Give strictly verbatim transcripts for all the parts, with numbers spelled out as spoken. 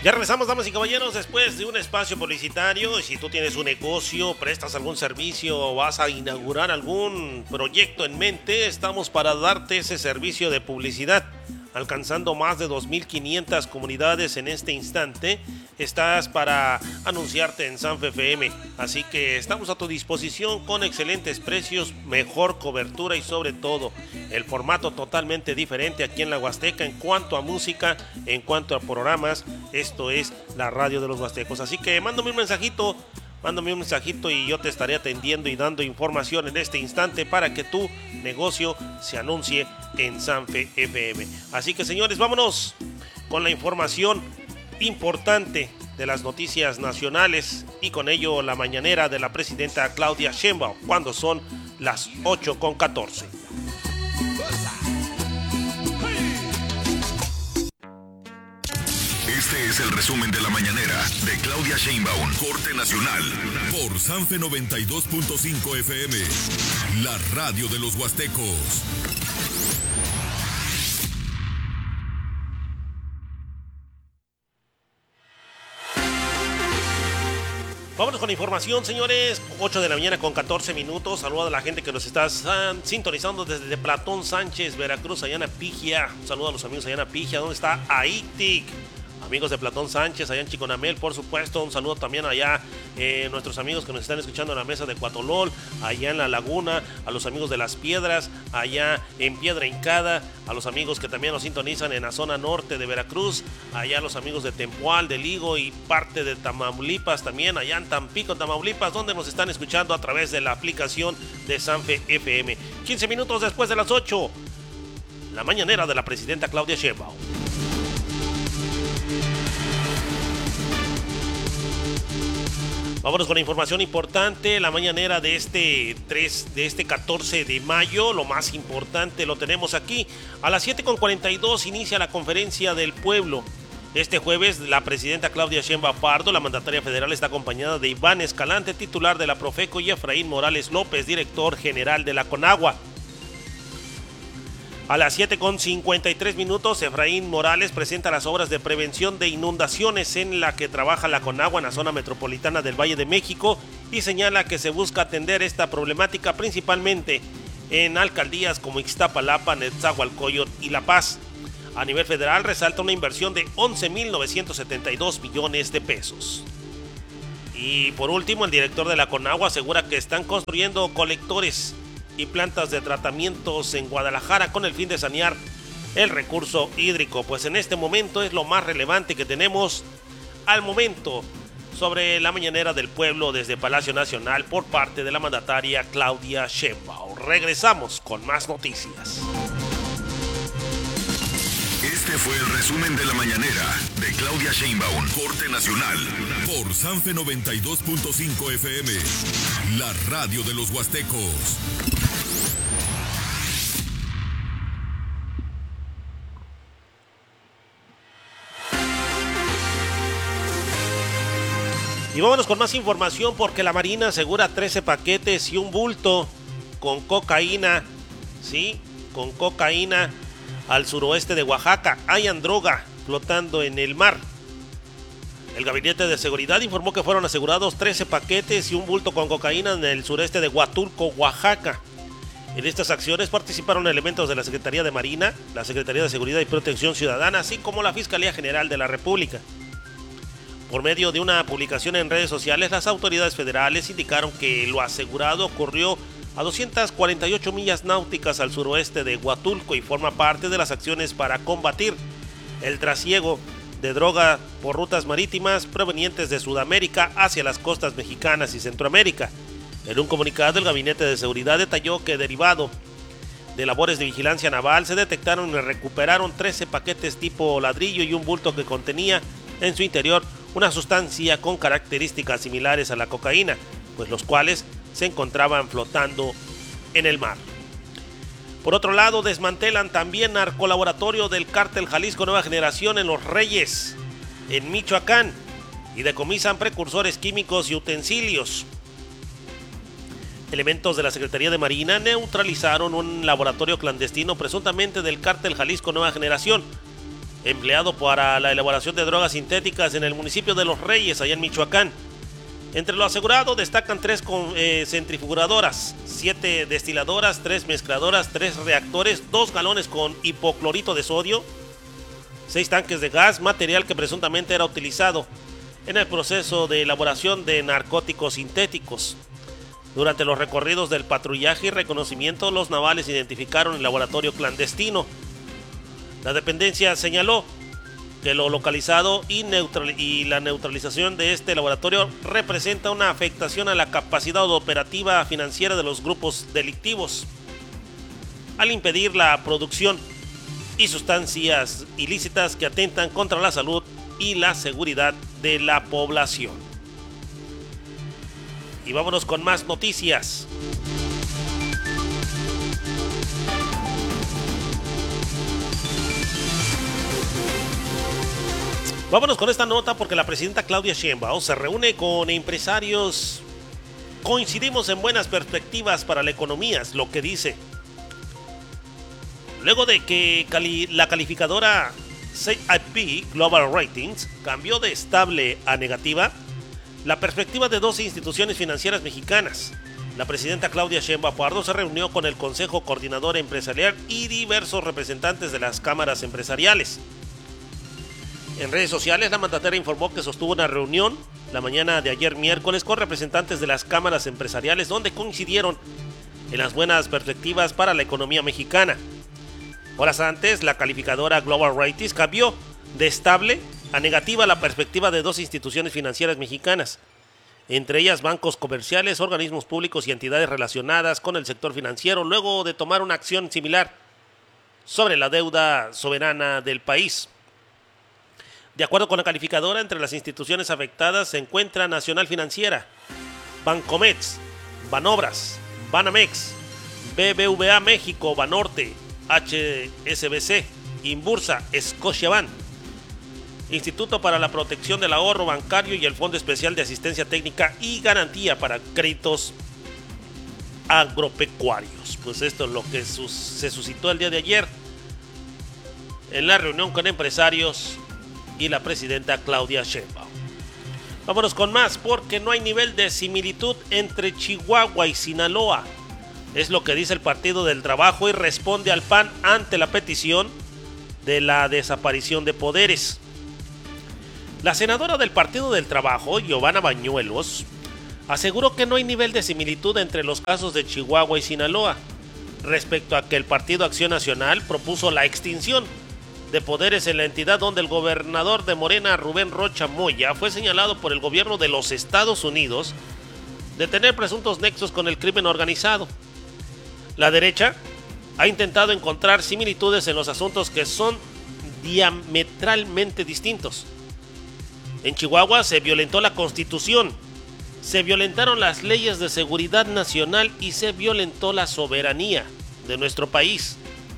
Ya regresamos, damas y caballeros, después de un espacio publicitario. Y si tú tienes un negocio, prestas algún servicio o vas a inaugurar algún proyecto en mente, estamos para darte ese servicio de publicidad. Alcanzando más de dos mil quinientas comunidades en este instante, estás para anunciarte en Sanfe F M. Así que estamos a tu disposición con excelentes precios, mejor cobertura y sobre todo el formato totalmente diferente aquí en la Huasteca en cuanto a música, en cuanto a programas. Esto es la radio de los huastecos. Así que mándame un mensajito. Mándame un mensajito y yo te estaré atendiendo y dando información en este instante para que tu negocio se anuncie en Sanfe F M. Así que, señores, vámonos con la información importante de las noticias nacionales y con ello la mañanera de la presidenta Claudia Sheinbaum, cuando son las ocho con catorce. Este es el resumen de la mañanera de Claudia Sheinbaum, corte nacional, por Sanfe noventa y dos punto cinco F M, la radio de los huastecos. Vámonos con la información, señores. ocho de la mañana con catorce minutos. Saludo a la gente que nos está sintonizando desde Platón Sánchez, Veracruz, allá en Apigia. Un saludo a los amigos allá en Apigia. ¿Dónde está Aitic? Amigos de Platón Sánchez, allá en Chiconamel, por supuesto. Un saludo también allá eh, nuestros amigos que nos están escuchando en la mesa de Cuatolol, allá en La Laguna, a los amigos de Las Piedras, allá en Piedra Hincada, a los amigos que también nos sintonizan en la zona norte de Veracruz, allá los amigos de Tempoal, de Ligo y parte de Tamaulipas también, allá en Tampico, Tamaulipas, donde nos están escuchando a través de la aplicación de Sanfe F M. quince minutos después de las ocho, la mañanera de la presidenta Claudia Sheinbaum. Vámonos con la información importante, la mañanera de este tres, de este catorce de mayo. Lo más importante lo tenemos aquí. A las siete con cuarenta y dos inicia la conferencia del pueblo. Este jueves la presidenta Claudia Sheinbaum Pardo, la mandataria federal, está acompañada de Iván Escalante, titular de la Profeco, y Efraín Morales López, director general de la Conagua. A las siete con cincuenta y tres minutos, Efraín Morales presenta las obras de prevención de inundaciones en la que trabaja la Conagua en la zona metropolitana del Valle de México y señala que se busca atender esta problemática principalmente en alcaldías como Ixtapalapa, Netzahualcóyotl y La Paz. A nivel federal resalta una inversión de once mil novecientos setenta y dos millones de pesos. Y por último, el director de la Conagua asegura que están construyendo colectores y plantas de tratamientos en Guadalajara con el fin de sanear el recurso hídrico. Pues en este momento es lo más relevante que tenemos al momento sobre la mañanera del pueblo desde Palacio Nacional por parte de la mandataria Claudia Sheinbaum. Regresamos con más noticias. Este fue el resumen de la mañanera de Claudia Sheinbaum, corte nacional, por Sanfe noventa y dos punto cinco F M, la radio de los huastecos. Y vámonos con más información porque la Marina asegura trece paquetes y un bulto con cocaína, sí, con cocaína al suroeste de Oaxaca. Hayan droga flotando en el mar. El Gabinete de Seguridad informó que fueron asegurados trece paquetes y un bulto con cocaína en el sureste de Huatulco, Oaxaca. En estas acciones participaron elementos de la Secretaría de Marina, la Secretaría de Seguridad y Protección Ciudadana, así como la Fiscalía General de la República. Por medio de una publicación en redes sociales, las autoridades federales indicaron que lo asegurado ocurrió a doscientas cuarenta y ocho millas náuticas al suroeste de Huatulco y forma parte de las acciones para combatir el trasiego de droga por rutas marítimas provenientes de Sudamérica hacia las costas mexicanas y Centroamérica. En un comunicado, el Gabinete de Seguridad detalló que derivado de labores de vigilancia naval se detectaron y recuperaron trece paquetes tipo ladrillo y un bulto que contenía en su interior una sustancia con características similares a la cocaína, pues los cuales se encontraban flotando en el mar. Por otro lado, desmantelan también narcolaboratorio del cártel Jalisco Nueva Generación en Los Reyes, en Michoacán, y decomisan precursores químicos y utensilios. Elementos de la Secretaría de Marina neutralizaron un laboratorio clandestino presuntamente del cártel Jalisco Nueva Generación. empleado para la elaboración de drogas sintéticas en el municipio de Los Reyes, allá en Michoacán. Entre lo asegurado destacan tres eh, centrifugadoras, siete destiladoras, tres mezcladoras, tres reactores, dos galones con hipoclorito de sodio, seis tanques de gas, material que presuntamente era utilizado en el proceso de elaboración de narcóticos sintéticos. Durante los recorridos del patrullaje y reconocimiento, los navales identificaron el laboratorio clandestino. La dependencia señaló que lo localizado y, neutral, y la neutralización de este laboratorio representa una afectación a la capacidad operativa financiera de los grupos delictivos, al impedir la producción y sustancias ilícitas que atentan contra la salud y la seguridad de la población. Y vámonos con más noticias. Vámonos con esta nota porque la presidenta Claudia Sheinbaum se reúne con empresarios. Coincidimos en buenas perspectivas para la economía, es lo que dice. Luego de que cali- la calificadora C I P Global Ratings cambió de estable a negativa la perspectiva de dos instituciones financieras mexicanas, la presidenta Claudia Sheinbaum Pardo se reunió con el Consejo Coordinador Empresarial y diversos representantes de las cámaras empresariales. En redes sociales, la mandataria informó que sostuvo una reunión la mañana de ayer miércoles con representantes de las cámaras empresariales donde coincidieron en las buenas perspectivas para la economía mexicana. Horas antes, la calificadora Global Ratings cambió de estable a negativa la perspectiva de dos instituciones financieras mexicanas, entre ellas bancos comerciales, organismos públicos y entidades relacionadas con el sector financiero, luego de tomar una acción similar sobre la deuda soberana del país. De acuerdo con la calificadora, entre las instituciones afectadas se encuentra Nacional Financiera, Bancomex, Banobras, Banamex, B B V A México, Banorte, H S B C, Inbursa, Scotiabank, Instituto para la Protección del Ahorro Bancario y el Fondo Especial de Asistencia Técnica y Garantía para Créditos Agropecuarios. Pues esto es lo que sus- se suscitó el día de ayer en la reunión con empresarios y la presidenta Claudia Sheinbaum. Vámonos con más, porque no hay nivel de similitud entre Chihuahua y Sinaloa. Es lo que dice el Partido del Trabajo y responde al P A N ante la petición de la desaparición de poderes. La senadora del Partido del Trabajo, Giovanna Bañuelos, aseguró que no hay nivel de similitud entre los casos de Chihuahua y Sinaloa, respecto a que el Partido Acción Nacional propuso la extinción de poderes en la entidad donde el gobernador de Morena, Rubén Rocha Moya, fue señalado por el gobierno de los Estados Unidos de tener presuntos nexos con el crimen organizado. La derecha ha intentado encontrar similitudes en los asuntos que son diametralmente distintos. En Chihuahua se violentó la Constitución, se violentaron las leyes de seguridad nacional y se violentó la soberanía de nuestro país.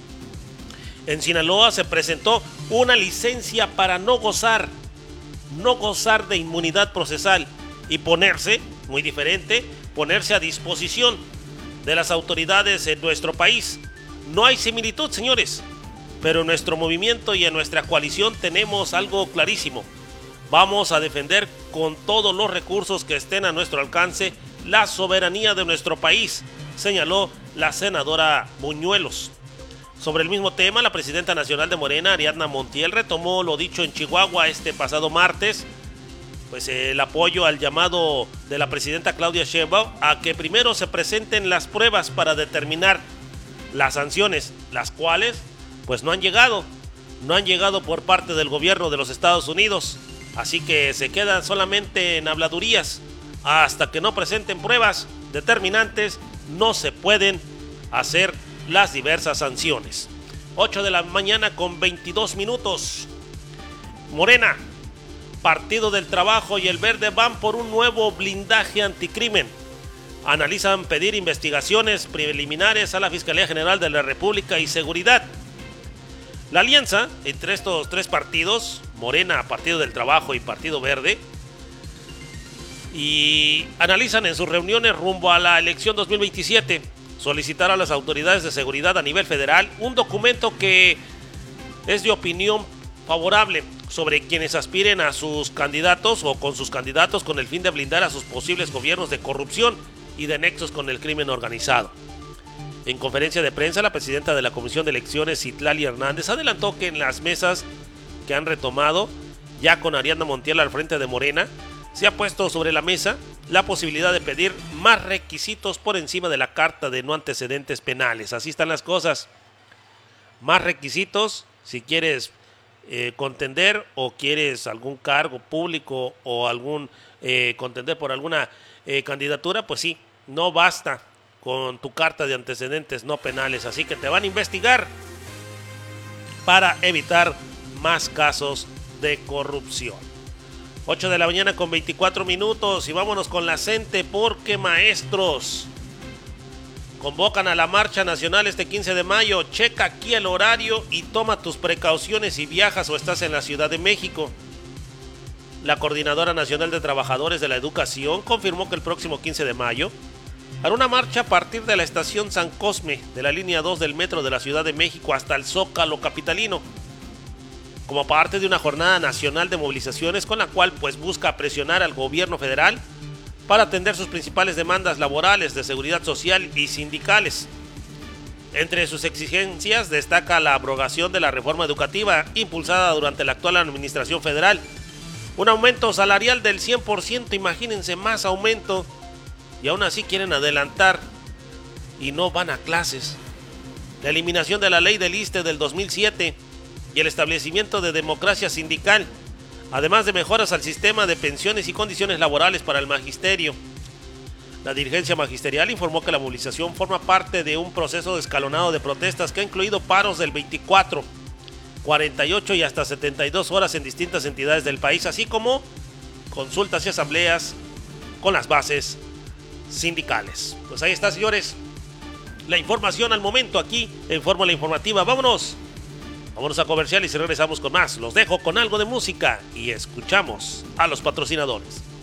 En Sinaloa se presentó una licencia para no gozar, no gozar de inmunidad procesal y ponerse, muy diferente, ponerse a disposición de las autoridades en nuestro país. No hay similitud, señores, pero en nuestro movimiento y en nuestra coalición tenemos algo clarísimo. Vamos a defender con todos los recursos que estén a nuestro alcance la soberanía de nuestro país, señaló la senadora Buñuelos. Sobre el mismo tema, la presidenta nacional de Morena, Ariadna Montiel, retomó lo dicho en Chihuahua este pasado martes, pues el apoyo al llamado de la presidenta Claudia Sheinbaum a que primero se presenten las pruebas para determinar las sanciones, las cuales pues no han llegado, no han llegado por parte del gobierno de los Estados Unidos, así que se quedan solamente en habladurías. Hasta que no presenten pruebas determinantes, no se pueden hacer las diversas sanciones. ocho de la mañana con veintidós minutos. Morena, Partido del Trabajo y el Verde van por un nuevo blindaje anticrimen. Analizan pedir investigaciones preliminares a la Fiscalía General de la República y Seguridad. La alianza entre estos tres partidos, Morena, Partido del Trabajo y Partido Verde, y analizan en sus reuniones rumbo a la elección dos mil veintisiete solicitar a las autoridades de seguridad a nivel federal un documento que es de opinión favorable sobre quienes aspiren a sus candidatos o con sus candidatos con el fin de blindar a sus posibles gobiernos de corrupción y de nexos con el crimen organizado. En conferencia de prensa, la presidenta de la Comisión de Elecciones, Citlali Hernández, adelantó que en las mesas que han retomado, ya con Ariadna Montiel al frente de Morena, se ha puesto sobre la mesa la posibilidad de pedir más requisitos por encima de la carta de no antecedentes penales. Así están las cosas. Más requisitos si quieres eh, contender o quieres algún cargo público o algún eh, contender por alguna eh, candidatura, pues sí, no basta con tu carta de antecedentes no penales. Así que te van a investigar para evitar más casos de corrupción. ocho de la mañana con veinticuatro minutos y vámonos con la gente porque maestros convocan a la marcha nacional este quince de mayo. Checa aquí el horario y toma tus precauciones si viajas o estás en la Ciudad de México. La Coordinadora Nacional de Trabajadores de la Educación confirmó que el próximo quince de mayo hará una marcha a partir de la estación San Cosme de la línea dos del metro de la Ciudad de México hasta el Zócalo capitalino, como parte de una jornada nacional de movilizaciones con la cual pues busca presionar al gobierno federal para atender sus principales demandas laborales, de seguridad social y sindicales. Entre sus exigencias destaca la abrogación de la reforma educativa impulsada durante la actual administración federal, un aumento salarial del cien por ciento, imagínense, más aumento, y aún así quieren adelantar y no van a clases. La eliminación de la ley del ISSSTE del dos mil siete y el establecimiento de democracia sindical, además de mejoras al sistema de pensiones y condiciones laborales para el magisterio. La dirigencia magisterial informó que la movilización forma parte de un proceso escalonado de protestas que ha incluido paros del veinticuatro, cuarenta y ocho y hasta setenta y dos horas en distintas entidades del país, así como consultas y asambleas con las bases sindicales. Pues ahí está, señores, la información al momento aquí en Fórmula Informativa. Vámonos. Vámonos a comercial y si regresamos con más, los dejo con algo de música y escuchamos a los patrocinadores.